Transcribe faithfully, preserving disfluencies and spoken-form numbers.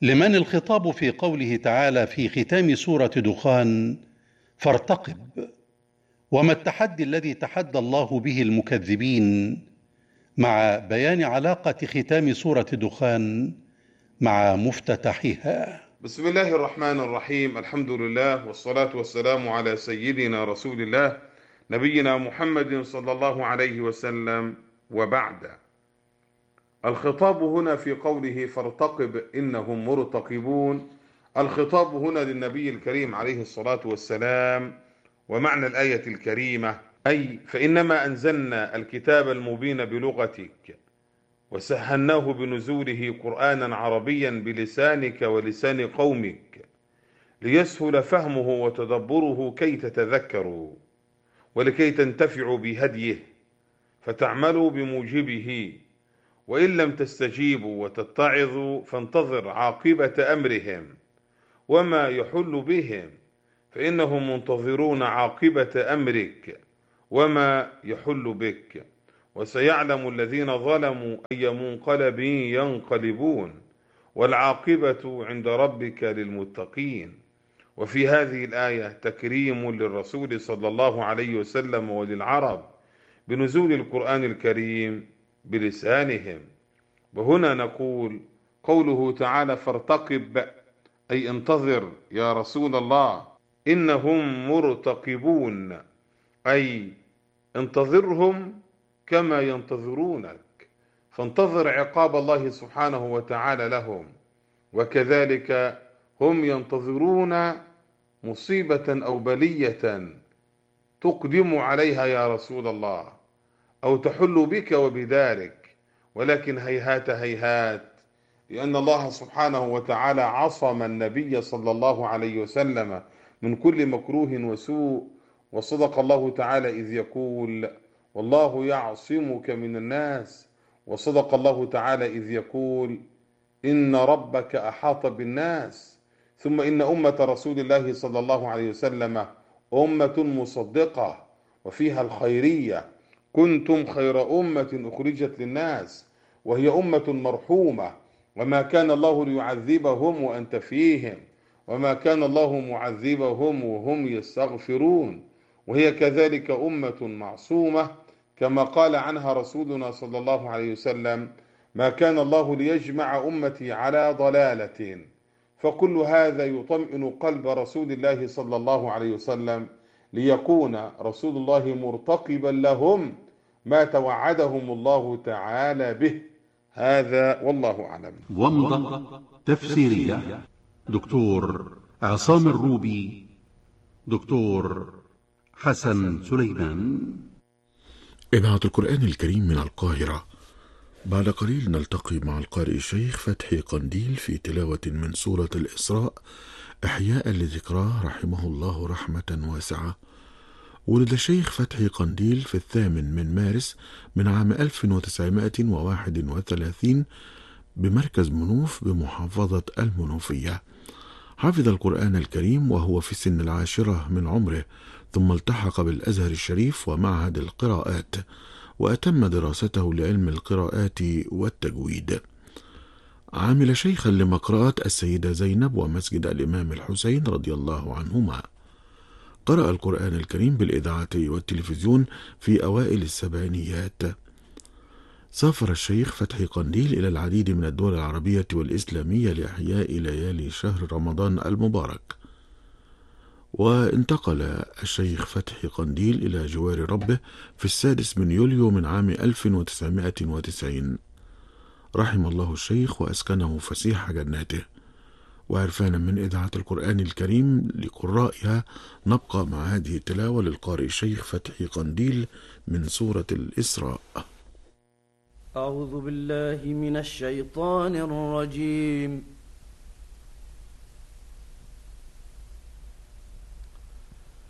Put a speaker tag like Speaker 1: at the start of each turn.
Speaker 1: لمن الخطاب في قوله تعالى في ختام سورة دخان: فارتقب؟ وما التحدي الذي تحدى الله به المكذبين، مع بيان علاقة ختام سورة دخان مع مفتتحها؟
Speaker 2: بسم الله الرحمن الرحيم. الحمد لله والصلاة والسلام على سيدنا رسول الله نبينا محمد صلى الله عليه وسلم، وبعد. الخطاب هنا في قوله فارتقب إنهم مرتقبون، الخطاب هنا للنبي الكريم عليه الصلاة والسلام. ومعنى الآية الكريمة أي فإنما أنزلنا الكتاب المبين بلغتك وسهلناه بنزوله قرآنا عربيا بلسانك ولسان قومك ليسهل فهمه وتدبره كي تتذكروا ولكي تنتفعوا بهديه فتعملوا بموجبه، وإن لم تستجيبوا وتتعظوا فانتظر عاقبة أمرهم وما يحل بهم، فإنهم منتظرون عاقبة أمرك وما يحل بك، وسيعلم الذين ظلموا أي منقلب ينقلبون، والعاقبة عند ربك للمتقين. وفي هذه الآية تكريم للرسول صلى الله عليه وسلم وللعرب بنزول القرآن الكريم بلسانهم. وهنا نقول قوله تعالى فارتقب أي انتظر يا رسول الله، إنهم مرتقبون أي انتظرهم كما ينتظرونك، فانتظر عقاب الله سبحانه وتعالى لهم، وكذلك هم ينتظرون مصيبة أو بلية تقدم عليها يا رسول الله أو تحل بك وبدارك، ولكن هيهات هيهات، لأن الله سبحانه وتعالى عصم النبي صلى الله عليه وسلم من كل مكروه وسوء. وصدق الله تعالى إذ يقول والله يعصمك من الناس، وصدق الله تعالى إذ يقول إن ربك أحاط بالناس. ثم إن أمة رسول الله صلى الله عليه وسلم أمة مصدقة وفيها الخيرية، كنتم خير أمة أخرجت للناس، وهي أمة مرحومة، وما كان الله ليعذبهم وأنت فيهم، وما كان الله معذبهم وهم يستغفرون، وهي كذلك أمة معصومة كما قال عنها رسولنا صلى الله عليه وسلم ما كان الله ليجمع أمتي على ضلالة. فكل هذا يطمئن قلب رسول الله صلى الله عليه وسلم ليكون رسول الله مرتقبا لهم ما توعدهم الله تعالى به. هذا والله أعلم.
Speaker 1: ومضة تفسيرية دكتور عصام الروبي، دكتور حسن سليمان.
Speaker 3: إذاعة القرآن الكريم من القاهرة. بعد قليل نلتقي مع القارئ الشيخ فتحي قنديل في تلاوة من سورة الإسراء إحياء لذكراه رحمه الله رحمة واسعة. ولد الشيخ فتحي قنديل في الثامن من مارس من عام ألف وتسعمائة وواحد وثلاثين بمركز منوف بمحافظة المنوفية. حفظ القرآن الكريم وهو في سن العاشرة من عمره، ثم التحق بالأزهر الشريف ومعهد القراءات، وأتم دراسته لعلم القراءات والتجويد. عامل شيخا لمقرأة السيدة زينب ومسجد الإمام الحسين رضي الله عنهما. قرأ القرآن الكريم بالإذاعة والتلفزيون في أوائل السبعينيات. سافر الشيخ فتحي قنديل إلى العديد من الدول العربية والإسلامية لإحياء ليالي شهر رمضان المبارك. وانتقل الشيخ فتحي قنديل إلى جوار ربه في السادس من يوليو من عام ألف وتسعمائة وتسعين. رحم الله الشيخ وأسكنه فسيح جناته. وعرفانا من إذاعة القرآن الكريم لقرائها نبقى مع هذه التلاوة للقارئ الشيخ فتحي قنديل من سورة الإسراء.
Speaker 4: أعوذ بالله من الشيطان الرجيم.